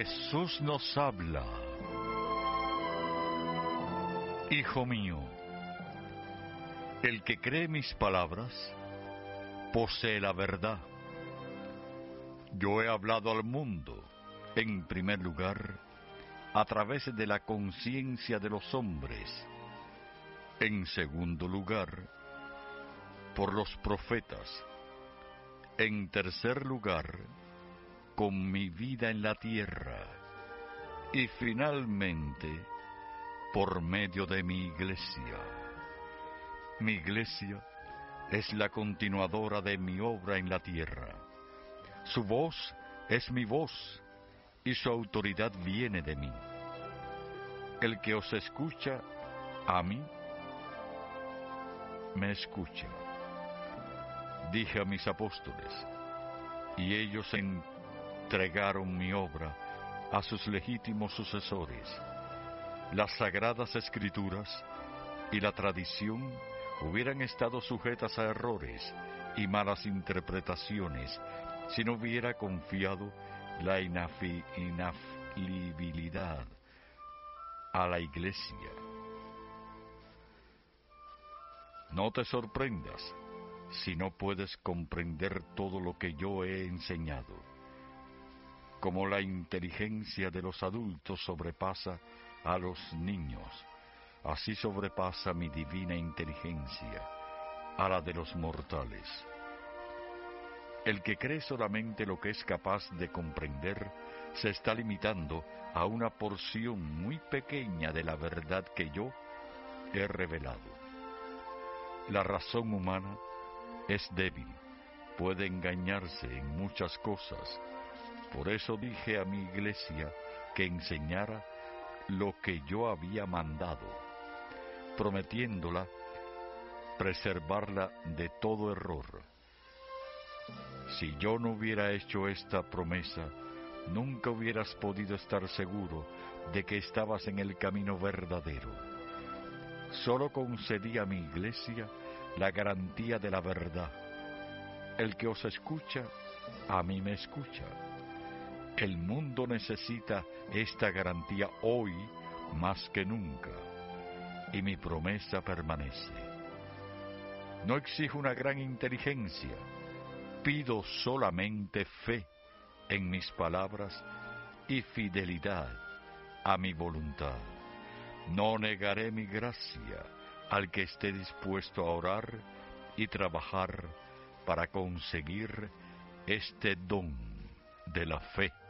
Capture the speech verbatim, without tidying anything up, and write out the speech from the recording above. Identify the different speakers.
Speaker 1: Jesús nos habla. Hijo mío, el que cree mis palabras, posee la verdad. Yo he hablado al mundo, en primer lugar, a través de la conciencia de los hombres. En segundo lugar, por los profetas. En tercer lugar, con mi vida en la tierra. Y finalmente, por medio de mi iglesia. Mi iglesia es la continuadora de mi obra en la tierra. Su voz es mi voz, y su autoridad viene de mí. El que os escucha, a mí, me escucha. Dije a mis apóstoles, y ellos entregaron mi obra a sus legítimos sucesores. Las sagradas escrituras y la tradición hubieran estado sujetas a errores y malas interpretaciones si no hubiera confiado la inafi, inaflibilidad a la Iglesia. No te sorprendas si no puedes comprender todo lo que yo he enseñado. Como la inteligencia de los adultos sobrepasa a los niños, así sobrepasa mi divina inteligencia a la de los mortales. El que cree solamente lo que es capaz de comprender se está limitando a una porción muy pequeña de la verdad que yo he revelado. La razón humana es débil, puede engañarse en muchas cosas. Por eso dije a mi iglesia que enseñara lo que yo había mandado, prometiéndola preservarla de todo error. Si yo no hubiera hecho esta promesa, nunca hubieras podido estar seguro de que estabas en el camino verdadero. Solo concedí a mi iglesia la garantía de la verdad. El que os escucha, a mí me escucha. El mundo necesita esta garantía hoy más que nunca, y mi promesa permanece. No exijo una gran inteligencia, pido solamente fe en mis palabras y fidelidad a mi voluntad. No negaré mi gracia al que esté dispuesto a orar y trabajar para conseguir este don de la fe.